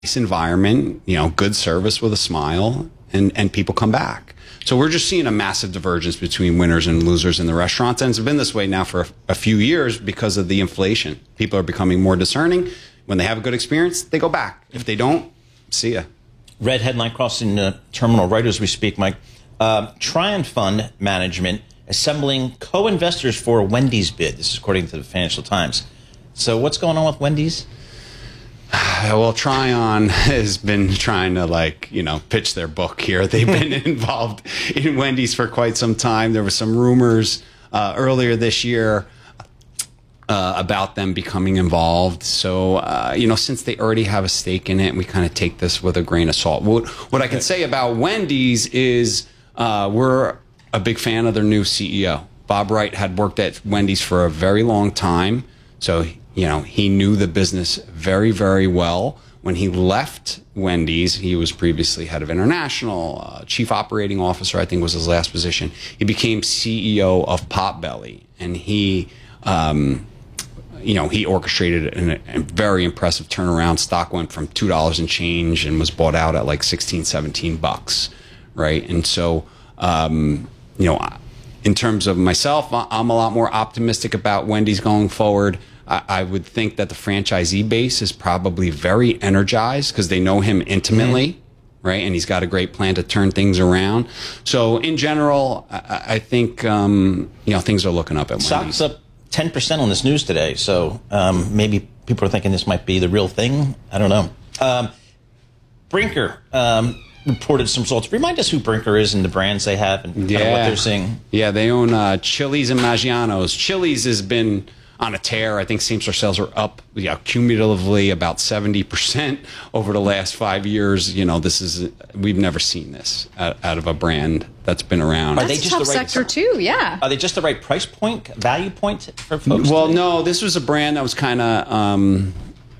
nice environment, good service with a smile, and people come back. So we're just seeing a massive divergence between winners and losers in the restaurants. And it's been this way now for a few years because of the inflation. People are becoming more discerning. When they have a good experience, they go back. If they don't, see ya. Red headline crossing terminal right as we speak, Mike. Trian Fund Management assembling co-investors for a Wendy's bid. This is according to the Financial Times. So what's going on with Wendy's? Well, Trian has been trying to pitch their book here. They've been involved in Wendy's for quite some time. There were some rumors earlier this year about them becoming involved. So, since they already have a stake in it, we kind of take this with a grain of salt. What I can say about Wendy's is we're a big fan of their new CEO. Bob Wright had worked at Wendy's for a very long time. So, he knew the business very, very well. When he left Wendy's, he was previously head of international, chief operating officer, I think was his last position. He became CEO of Potbelly, and he orchestrated a very impressive turnaround. Stock went from $2 and change and was bought out at like $16-17, right? And so, in terms of myself, I'm a lot more optimistic about Wendy's going forward. I would think that the franchisee base is probably very energized because they know him intimately, right? And he's got a great plan to turn things around. So in general, I think, things are looking up at Wendy's. Stock's up 10% on this news today. So maybe people are thinking this might be the real thing. I don't know. Brinker reported some results. Remind us who Brinker is and the brands they have and kind of what they're seeing. Yeah, they own Chili's and Maggiano's. Chili's has been on a tear. I think same-store sales are up cumulatively about 70% over the last 5 years. We've never seen this out of a brand that's been around. That's a tough sector too, yeah. Are they just the right price point, value point for folks? Well, no, this was a brand that was kind of,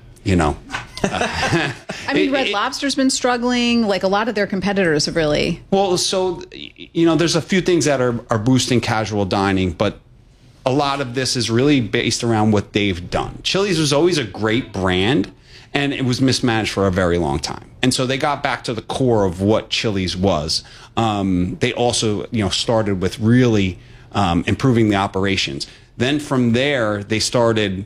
Red Lobster's been struggling. Like a lot of their competitors have really. Well, so, there's a few things that are boosting casual dining, but a lot of this is really based around what they've done. Chili's was always a great brand, and it was mismanaged for a very long time. And so they got back to the core of what Chili's was. They also, started with really improving the operations. Then from there, they started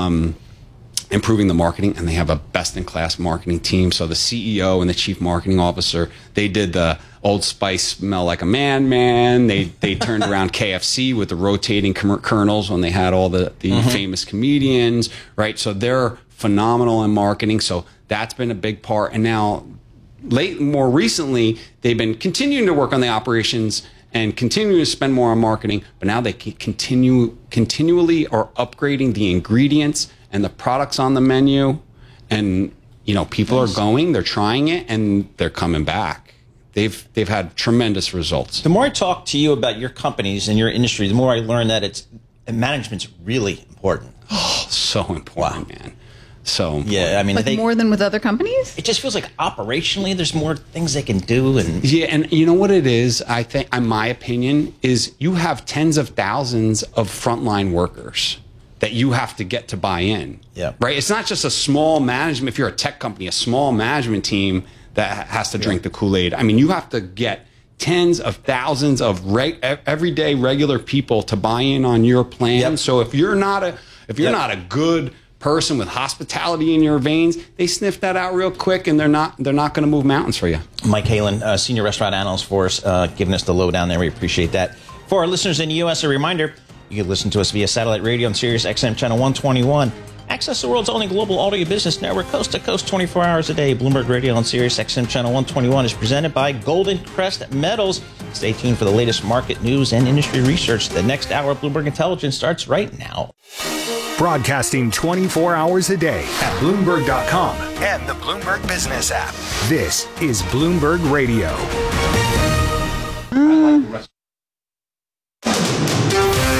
improving the marketing, and they have a best-in-class marketing team. So the CEO and the chief marketing officer, they did the Old Spice smell like a man. They turned around KFC with the rotating kernels when they had all the famous comedians, right? So they're phenomenal in marketing. So that's been a big part. And now, more recently, they've been continuing to work on the operations and continuing to spend more on marketing. But now they continually are upgrading the ingredients and the products on the menu. And, people are going, they're trying it, and they're coming back. They've had tremendous results. The more I talk to you about your companies and your industry, the more I learn that management's really important. Oh, so important, man. So important. Yeah, more than with other companies? It just feels like operationally there's more things they can do. And you know what it is, I think, in my opinion, is you have tens of thousands of frontline workers that you have to get to buy in. Yeah. Right? It's not just a small management, if you're a tech company, a small management team that has to drink the Kool-Aid. You have to get tens of thousands of everyday regular people to buy in on your plan. Yep. So if you're not a good person with hospitality in your veins, they sniff that out real quick, and they're not going to move mountains for you. Mike Halen, senior restaurant analyst for us, giving us the lowdown there. We appreciate that. For our listeners in the U.S., a reminder, you can listen to us via satellite radio on Sirius XM channel 121. Access the world's only global audio business network, coast to coast, 24 hours a day. Bloomberg Radio on Sirius XM channel 121 is presented by Golden Crest Metals. Stay tuned for the latest market news and industry research. The next hour of Bloomberg Intelligence starts right now. Broadcasting 24 hours a day at Bloomberg.com and the Bloomberg Business app. This is Bloomberg Radio. This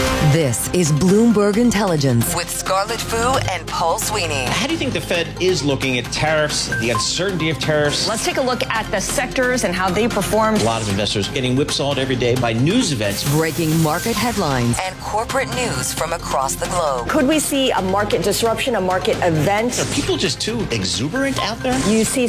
This is Bloomberg Intelligence with Scarlett Fu and Paul Sweeney. How do you think the Fed is looking at tariffs, the uncertainty of tariffs? Let's take a look at the sectors and how they performed. A lot of investors getting whipsawed every day by news events. Breaking market headlines and corporate news from across the globe. Could we see a market disruption, a market event? Are people just too exuberant out there? You see